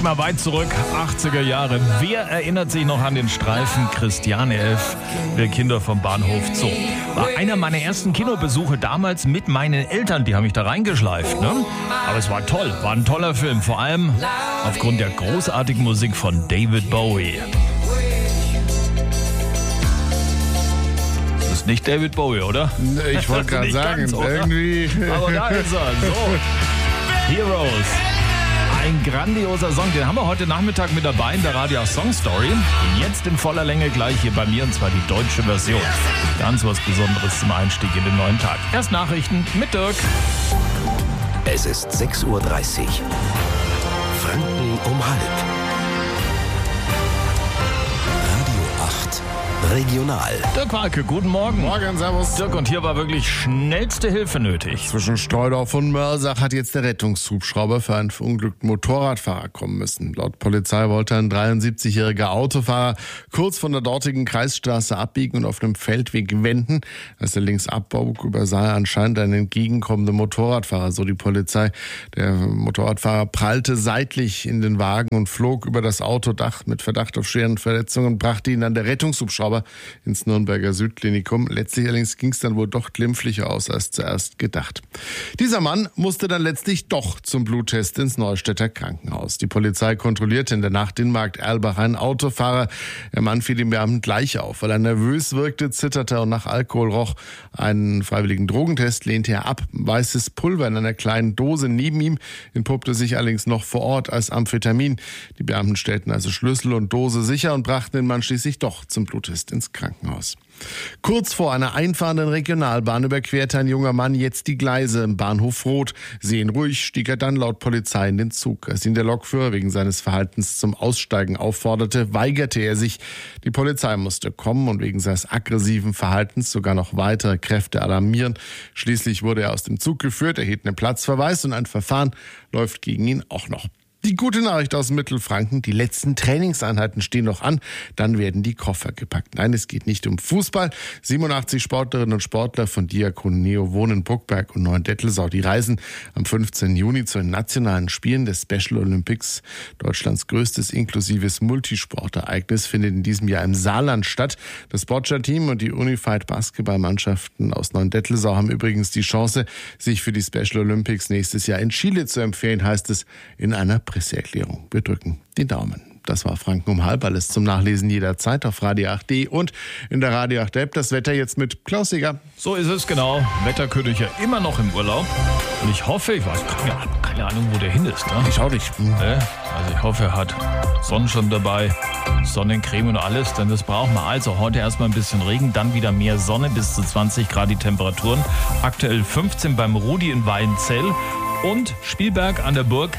Geh mal weit zurück, 80er Jahre. Wer erinnert sich noch an den Streifen Christiane F., wir Kinder vom Bahnhof Zoo? War einer meiner ersten Kinobesuche damals mit meinen Eltern, die haben mich da reingeschleift. Ne? Aber es war toll, war ein toller Film, vor allem aufgrund der großartigen Musik von David Bowie. Das ist nicht David Bowie, oder? Ich wollte gerade sagen, ganz, irgendwie... Aber da ist er, so. Heroes. Ein grandioser Song, den haben wir heute Nachmittag mit dabei in der Radio Song Story. Jetzt in voller Länge gleich hier bei mir, und zwar die deutsche Version. Ganz was Besonderes zum Einstieg in den neuen Tag. Erst Nachrichten mit Dirk. Es ist 6:30 Uhr. Franken um halb. Radio 8 Regional. Dirk Walke, guten Morgen. Morgen, servus. Dirk, und hier war wirklich schnellste Hilfe nötig. Zwischen Streudorf und Mörsach hat jetzt der Rettungshubschrauber für einen verunglückten Motorradfahrer kommen müssen. Laut Polizei wollte ein 73-jähriger Autofahrer kurz von der dortigen Kreisstraße abbiegen und auf einem Feldweg wenden. Als er links abbog, übersah er anscheinend einen entgegenkommenden Motorradfahrer, so die Polizei. Der Motorradfahrer prallte seitlich in den Wagen und flog über das Autodach mit Verdacht auf schweren Verletzungen, brachte ihn dann der Rettungshubschrauber ins Nürnberger Südklinikum. Letztlich allerdings ging es dann wohl doch glimpflicher aus als zuerst gedacht. Dieser Mann musste dann letztlich doch zum Bluttest ins Neustädter Krankenhaus. Die Polizei kontrollierte in der Nacht in Markt Erlbach einen Autofahrer. Der Mann fiel dem Beamten gleich auf, weil er nervös wirkte, zitterte und nach Alkohol roch. Einen freiwilligen Drogentest lehnte er ab. Weißes Pulver in einer kleinen Dose neben ihm entpuppte sich allerdings noch vor Ort als Amphetamin. Die Beamten stellten also Schlüssel und Dose sicher und brachten den Mann schließlich doch zum Bluttest ins Krankenhaus. Kurz vor einer einfahrenden Regionalbahn überquerte ein junger Mann jetzt die Gleise im Bahnhof Roth. Seelenruhig stieg er dann laut Polizei in den Zug. Als ihn der Lokführer wegen seines Verhaltens zum Aussteigen aufforderte, weigerte er sich. Die Polizei musste kommen und wegen seines aggressiven Verhaltens sogar noch weitere Kräfte alarmieren. Schließlich wurde er aus dem Zug geführt, erhielt einen Platzverweis und ein Verfahren läuft gegen ihn auch noch. Die gute Nachricht aus Mittelfranken, die letzten Trainingseinheiten stehen noch an, dann werden die Koffer gepackt. Nein, es geht nicht um Fußball. 87 Sportlerinnen und Sportler von Diakon Neo wohnen in Bruckberg und Neuendettelsau. Die reisen am 15. Juni zu den nationalen Spielen des Special Olympics. Deutschlands größtes inklusives Multisportereignis findet in diesem Jahr im Saarland statt. Das Boccia-Team und die Unified Basketballmannschaften aus Neuendettelsau haben übrigens die Chance, sich für die Special Olympics nächstes Jahr in Chile zu empfehlen, heißt es in einer Presseerklärung. Wir drücken die Daumen. Das war Franken um halb. Alles zum Nachlesen jederzeit auf Radio 8.de und in der Radio 8 App. Das Wetter jetzt mit Klaus Seger. So ist es, genau. Wetterkönig ja immer noch im Urlaub. Und ich hoffe, ich weiß keine Ahnung, wo der hin ist. Ne? Ich auch nicht. Also ich hoffe, er hat Sonnenschirm dabei, Sonnencreme und alles, denn das brauchen wir. Also heute erstmal ein bisschen Regen, dann wieder mehr Sonne, bis zu 20 Grad die Temperaturen. Aktuell 15 beim Rudi in Weinzell und Spielberg an der Burg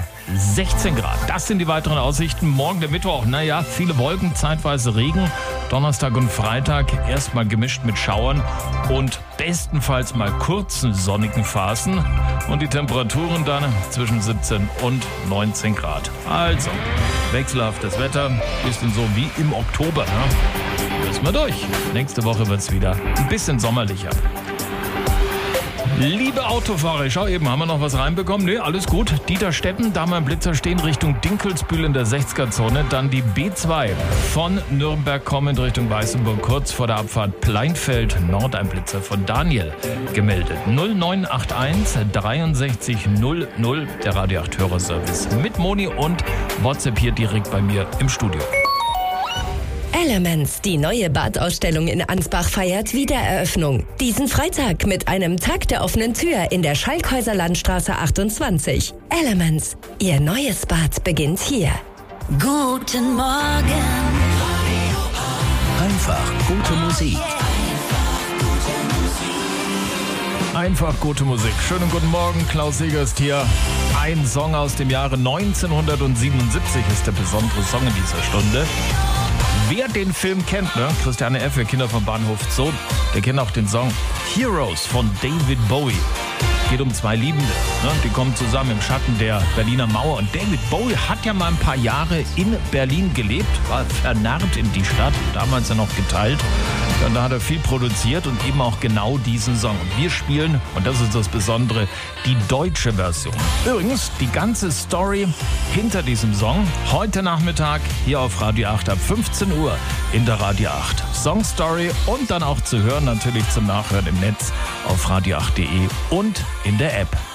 16 Grad. Das sind die weiteren Aussichten. Morgen der Mittwoch, viele Wolken, zeitweise Regen. Donnerstag und Freitag erstmal gemischt mit Schauern und bestenfalls mal kurzen sonnigen Phasen. Und die Temperaturen dann zwischen 17 und 19 Grad. Also, wechselhaftes Wetter, bisschen so wie im Oktober. Müssen wir durch. Nächste Woche wird es wieder ein bisschen sommerlicher. Liebe Autofahrer, schau eben, haben wir noch was reinbekommen? Nee, alles gut. Dieterstetten, da mal im Blitzer stehen, Richtung Dinkelsbühl in der 60er-Zone. Dann die B2 von Nürnberg kommend Richtung Weißenburg, kurz vor der Abfahrt Pleinfeld Nord, ein Blitzer von Daniel gemeldet. 0981 63 00, der Radio 8 Hörerservice mit Moni und WhatsApp hier direkt bei mir im Studio. Elements, die neue Badausstellung in Ansbach feiert Wiedereröffnung. Diesen Freitag mit einem Tag der offenen Tür in der Schalkhäuser Landstraße 28. Elements, ihr neues Bad beginnt hier. Guten Morgen. Einfach gute Musik. Einfach gute Musik. Schönen guten Morgen, Klaus Seger ist hier. Ein Song aus dem Jahre 1977 ist der besondere Song in dieser Stunde. Wer den Film kennt, Christiane F., wir Kinder vom Bahnhof Zoo, der kennt auch den Song Heroes von David Bowie. Geht um zwei Liebende. Die kommen zusammen im Schatten der Berliner Mauer. Und David Bowie hat ja mal ein paar Jahre in Berlin gelebt, war vernarrt in die Stadt, damals ja noch geteilt. Und da hat er viel produziert und eben auch genau diesen Song. Und wir spielen, und das ist das Besondere, die deutsche Version. Übrigens, die ganze Story hinter diesem Song heute Nachmittag hier auf Radio 8 ab 15 Uhr in der Radio 8 Song Story und dann auch zu hören natürlich zum Nachhören im Netz auf radio8.de und in der App.